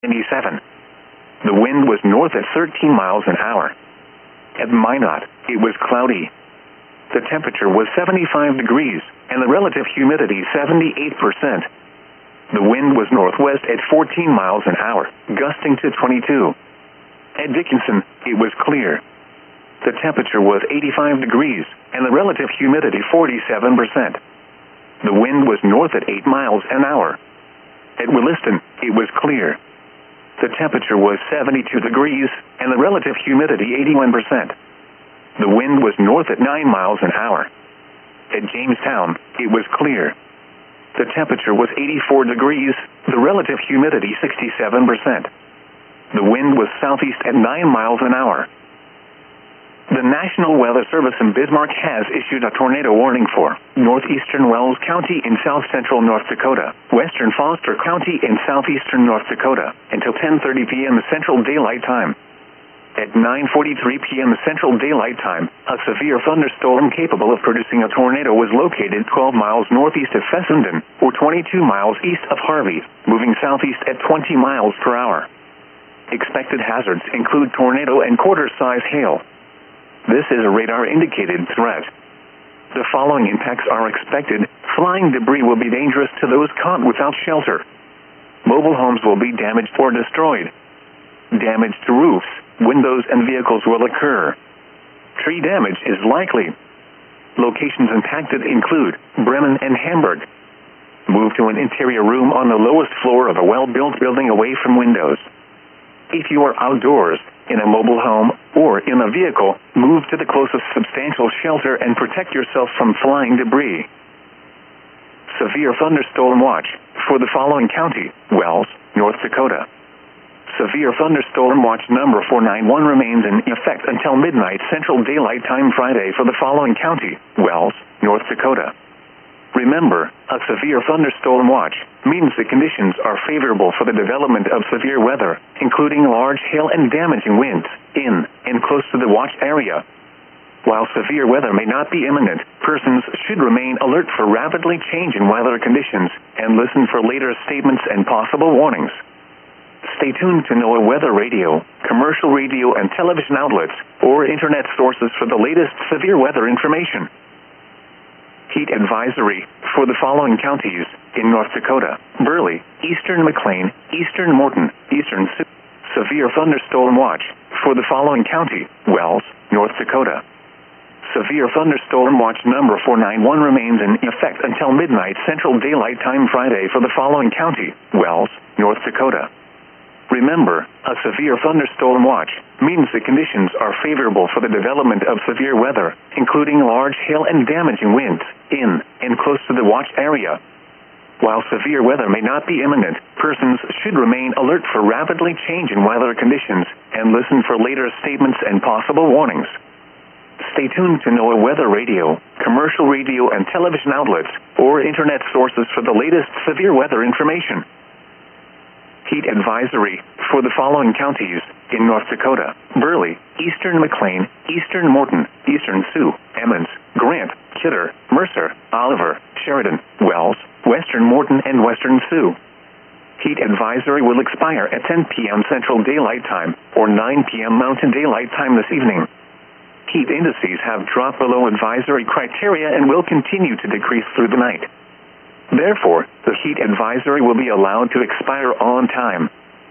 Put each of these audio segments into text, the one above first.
97. The wind was north at 13 miles an hour. At Minot, it was cloudy. The temperature was 75 degrees, and the relative humidity 78%. The wind was northwest at 14 miles an hour, gusting to 22. At Dickinson, it was clear. The temperature was 85 degrees, and the relative humidity 47%. The wind was north at 8 miles an hour. At Williston, it was clear. The temperature was 72 degrees, and the relative humidity 81%. The wind was north at 9 miles an hour. At Jamestown, it was clear. The temperature was 84 degrees, the relative humidity 67%. The wind was southeast at 9 miles an hour. The National Weather Service in Bismarck has issued a tornado warning for northeastern Wells County in south-central North Dakota, western Foster County in southeastern North Dakota, until 10:30 p.m. Central Daylight Time. At 9:43 p.m. Central Daylight Time, a severe thunderstorm capable of producing a tornado was located 12 miles northeast of Fessenden, or 22 miles east of Harvey, moving southeast at 20 miles per hour. Expected hazards include tornado and quarter-size hail. This is a radar-indicated threat. The following impacts are expected. Flying debris will be dangerous to those caught without shelter. Mobile homes will be damaged or destroyed. Damage to roofs, windows, and vehicles will occur. Tree damage is likely. Locations impacted include Bremen and Hamburg. Move to an interior room on the lowest floor of a well-built building away from windows. If you are outdoors, in a mobile home, or in a vehicle, move to the closest substantial shelter and protect yourself from flying debris. Severe thunderstorm watch for the following county: Wells, North Dakota. Severe thunderstorm watch number 491 remains in effect until midnight Central Daylight Time Friday for the following county: Wells, North Dakota. Remember, a severe thunderstorm watch means the conditions are favorable for the development of severe weather, including large hail and damaging winds, in and close to the watch area. While severe weather may not be imminent, persons should remain alert for rapidly changing weather conditions and listen for later statements and possible warnings. Stay tuned to NOAA Weather Radio, commercial radio and television outlets, or internet sources for the latest severe weather information. Heat advisory for the following counties in North Dakota: Burley, eastern McLean, eastern Morton, eastern Sioux. Severe thunderstorm watch for the following county: Wells, North Dakota. Severe thunderstorm watch number 491 remains in effect until midnight Central Daylight Time Friday for the following county: Wells, North Dakota. Remember, a severe thunderstorm watch means the conditions are favorable for the development of severe weather, including large hail and damaging winds, in and close to the watch area. While severe weather may not be imminent, persons should remain alert for rapidly changing weather conditions and listen for later statements and possible warnings. Stay tuned to NOAA Weather Radio, commercial radio and television outlets, or internet sources for the latest severe weather information. Heat advisory for the following counties in North Dakota: Burley, eastern McLean, eastern Morton, eastern Sioux, Emmons, Grant, Kidder, Mercer, Oliver, Sheridan, Wells, western Morton, and western Sioux. Heat advisory will expire at 10 p.m. Central Daylight Time or 9 p.m. Mountain Daylight Time this evening. Heat indices have dropped below advisory criteria and will continue to decrease through the night. Therefore, the heat advisory will be allowed to expire on time.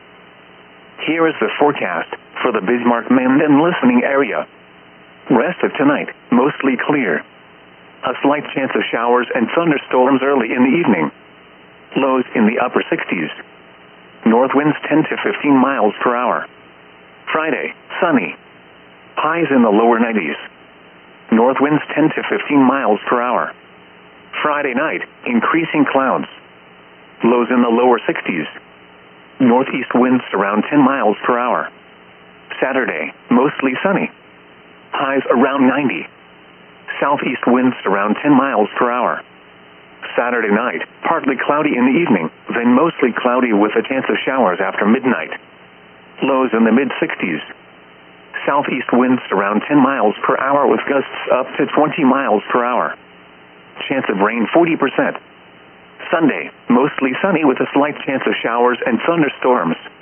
Here is the forecast for the Bismarck-Menden listening area. Rest of tonight, mostly clear. A slight chance of showers and thunderstorms early in the evening. Lows in the upper 60s. North winds 10 to 15 miles per hour. Friday, sunny. Highs in the lower 90s. North winds 10 to 15 miles per hour. Friday night, increasing clouds. Lows in the lower 60s. Northeast winds around 10 miles per hour. Saturday, mostly sunny. Highs around 90. Southeast winds around 10 miles per hour. Saturday night, partly cloudy in the evening, then mostly cloudy with a chance of showers after midnight. Lows in the mid-60s. Southeast winds around 10 miles per hour with gusts up to 20 miles per hour. Chance of rain 40%. Sunday, mostly sunny with a slight chance of showers and thunderstorms.